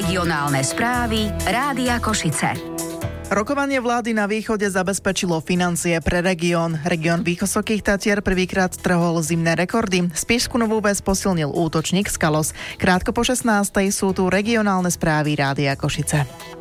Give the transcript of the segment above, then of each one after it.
Regionálne správy Rádia Košice. Rokovanie vlády na východe zabezpečilo financie pre región. Región Vysokých Tatier prvýkrát trhol zimné rekordy. Spišskú Novú Ves posilnil útočník Skalos. Krátko po 16:00 sú tu regionálne správy Rádia Košice.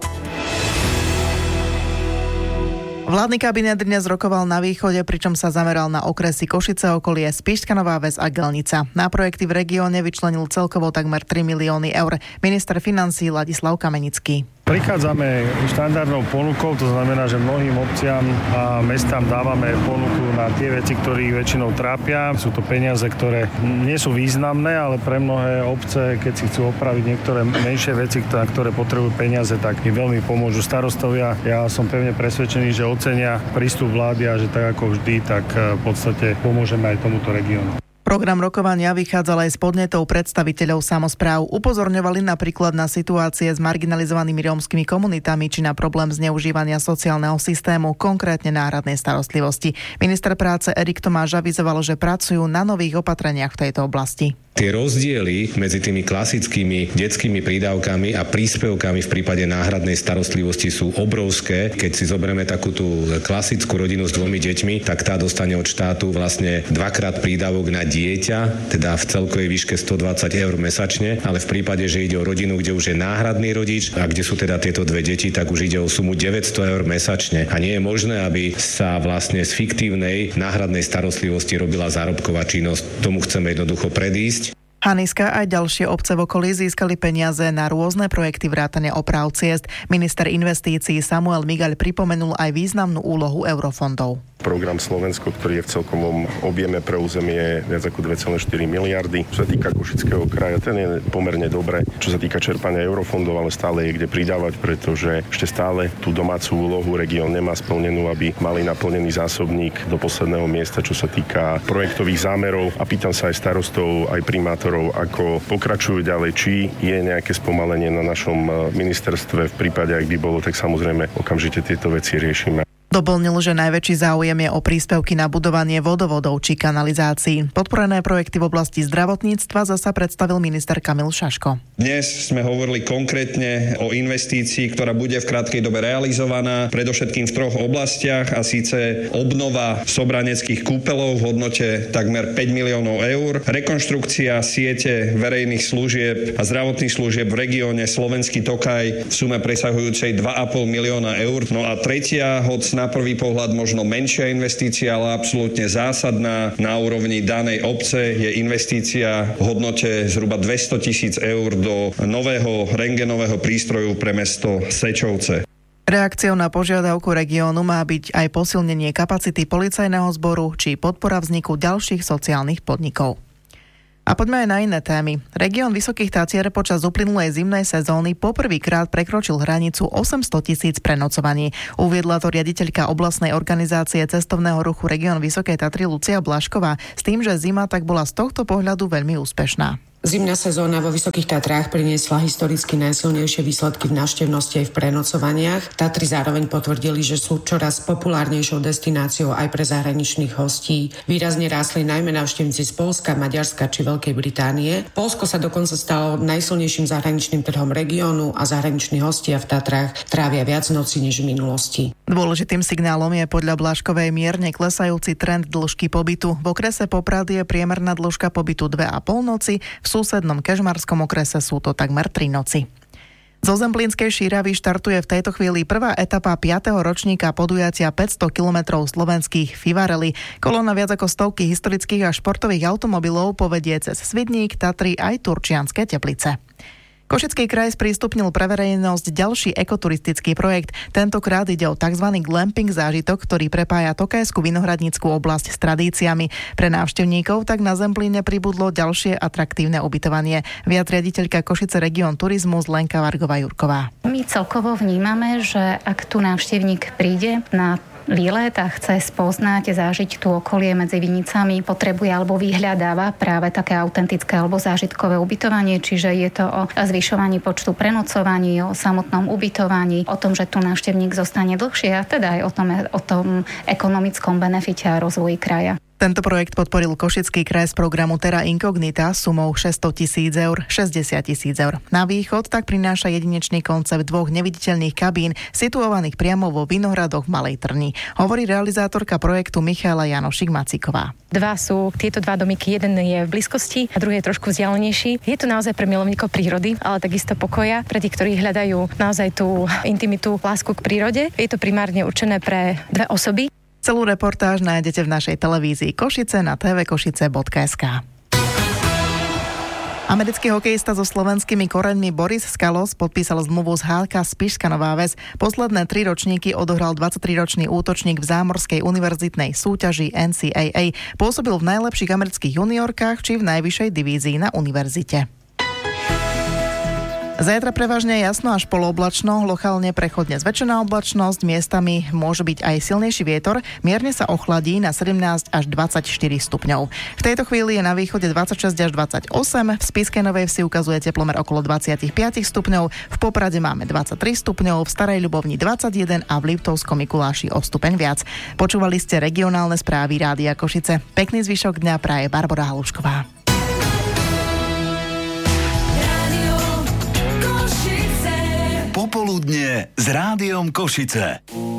Vládny kabinet dnes rokoval na východe, pričom sa zameral na okresy Košice, okolie, Spišská Nová Ves a Gelnica. Na projekty v regióne vyčlenil celkovo takmer 3 milióny eur. Minister financií Ladislav Kamenický. Prichádzame štandardnou ponukou, to znamená, že mnohým obciam a mestám dávame ponuku na tie veci, ktoré ich väčšinou trápia. Sú to peniaze, ktoré nie sú významné, ale pre mnohé obce, keď si chcú opraviť niektoré menšie veci, na ktoré potrebujú peniaze, tak im veľmi pomôžu starostovia. Ja som pevne presvedčený, že ocenia prístup vlády a že tak ako vždy, tak v podstate pomôžeme aj tomuto regiónu. Program rokovania vychádzal aj z podnetov predstaviteľov samospráv. Upozorňovali napríklad na situácie s marginalizovanými rómskymi komunitami či na problém zneužívania sociálneho systému, konkrétne náhradnej starostlivosti. Minister práce Erik Tomáš avizoval, že pracujú na nových opatreniach v tejto oblasti. Tie rozdiely medzi tými klasickými detskými prídavkami a príspevkami v prípade náhradnej starostlivosti sú obrovské. Keď si zoberieme takú tú klasickú rodinu s 2 deťmi, tak tá dostane od štátu vlastne 2-krát prídavok na dieťa, teda v celkovej výške 120 eur mesačne, ale v prípade, že ide o rodinu, kde už je náhradný rodič a kde sú teda tieto 2 deti, tak už ide o sumu 900 eur mesačne. A nie je možné, aby sa vlastne z fiktívnej náhradnej starostlivosti robila zárobková činnosť. Tomu chceme jednoducho predísť. Haniska aj ďalšie obce v okolí získali peniaze na rôzne projekty vrátane oprav ciest. Minister investícií Samuel Migaľ pripomenul aj významnú úlohu eurofondov. Program Slovensko, ktorý je v celkovom objeme pre územie viac ako 2,4 miliardy. Čo sa týka Košického kraja, ten je pomerne dobre. Čo sa týka čerpania eurofondov, ale stále je kde pridávať, pretože ešte stále tú domácu úlohu región nemá splnenú, aby mali naplnený zásobník do posledného miesta, čo sa týka projektových zámerov. A pýtam sa aj starostov, aj primátorov, ako pokračujú ďalej, či je nejaké spomalenie na našom ministerstve. V prípade, ak by bolo, tak samozrejme okamžite tieto veci riešime. Doplnil, že najväčší záujem je o príspevky na budovanie vodovodov či kanalizácií. Podporené projekty v oblasti zdravotníctva zasa predstavil minister Kamil Šaško. Dnes sme hovorili konkrétne o investícii, ktorá bude v krátkej dobe realizovaná, predovšetkým v 3 oblastiach, a síce obnova sobraneckých kúpeľov v hodnote takmer 5 miliónov eur, rekonštrukcia siete verejných služieb a zdravotných služieb v regióne Slovenský Tokaj v sume presahujúcej 2,5 milióna eur. No a tretia, hoď na prvý pohľad možno menšia investícia, ale absolútne zásadná na úrovni danej obce, je investícia v hodnote zhruba 200 000 eur do nového rentgenového prístroju pre mesto Sečovce. Reakciou na požiadavku regiónu má byť aj posilnenie kapacity policajného zboru či podpora vzniku ďalších sociálnych podnikov. A poďme aj na iné témy. Región Vysokých Tatier počas uplynulej zimnej sezóny poprvýkrát prekročil hranicu 800 000 prenocovaní. Uviedla to riaditeľka oblastnej organizácie cestovného ruchu Región Vysoké Tatry Lucia Blašková s tým, že zima tak bola z tohto pohľadu veľmi úspešná. Zimná sezóna vo Vysokých Tatrách priniesla historicky najsilnejšie výsledky v návštevnosti aj v prenocovaniach. Tatry zároveň potvrdili, že sú čoraz populárnejšou destináciou aj pre zahraničných hostí. Výrazne rástli najmä návštevníci z Poľska, Maďarska či Veľkej Británie. Poľsko sa dokonca stalo najsilnejším zahraničným trhom regiónu a zahraniční hostia v Tatrách trávia viac nocí než v minulosti. Dôležitým signálom je podľa Blaškovej mierne klesajúci trend dĺžky pobytu. V okrese Poprad je priemerná dĺžka pobytu 2,5 noci, v susednom Kežmarskom okrese sú to takmer 3 noci. Zo Zemplínskej Šíravy štartuje v tejto chvíli prvá etapa 5. ročníka podujatia 500 km slovenských Fivarely. Kolóna viac ako stovky historických a športových automobilov povedie cez Svidník, Tatry aj Turčianske Teplice. Košický kraj sprístupnil pre verejnosť ďalší ekoturistický projekt. Tentokrát ide o tzv. Glamping zážitok, ktorý prepája Tokajskú vinohradnícku oblasť s tradíciami. Pre návštevníkov tak na Zemplíne pribudlo ďalšie atraktívne ubytovanie. Viac riaditeľka Košice Region Turizmus Lenka Vargová-Jurková. My celkovo vnímame, že ak tu návštevník príde na výlet a chce spoznať, zažiť tu okolie medzi vinicami, potrebuje alebo vyhľadáva práve také autentické alebo zážitkové ubytovanie, čiže je to o zvyšovaní počtu prenocovaní, o samotnom ubytovaní, o tom, že tu návštevník zostane dlhšie a teda aj o tom ekonomickom benefite a rozvoji kraja. Tento projekt podporil Košický kraj z programu Terra Incognita sumou 600 000 eur, 60 000 eur. Na východ tak prináša jedinečný koncept 2 neviditeľných kabín situovaných priamo vo Vinohradoch v Malej Trni. Hovorí realizátorka projektu Michála Janošik-Macíková. Tieto dva domiky, jeden je v blízkosti a druhý je trošku vzdialenejší. Je to naozaj pre milovníkov prírody, ale takisto pokoja, pre tých, ktorí hľadajú naozaj tú intimitu, lásku k prírode. Je to primárne určené pre 2 osoby. Celú reportáž nájdete v našej televízii Košice na tvkošice.sk. Americký hokejista so slovenskými koreňmi Boris Skalos podpísal zmluvu z HK Spišská Nová Ves. Posledné 3 ročníky odohral 23-ročný útočník v zámorskej univerzitnej súťaži NCAA. Pôsobil v najlepších amerických juniorkách či v najvyššej divízii na univerzite. Zajtra prevažne jasno až polooblačno, lokálne prechodne zväčšená oblačnosť, miestami môže byť aj silnejší vietor, mierne sa ochladí na 17 až 24 stupňov. V tejto chvíli je na východe 26 až 28, v Spišskej Novej Vsi ukazuje teplomer okolo 25 stupňov, v Poprade máme 23 stupňov, v Starej Ľubovni 21 a v Liptovskom Mikuláši o stupeň viac. Počúvali ste regionálne správy Rádia Košice. Pekný zvyšok dňa praje Barbora Halušková. Popoludne s Rádiom Košice.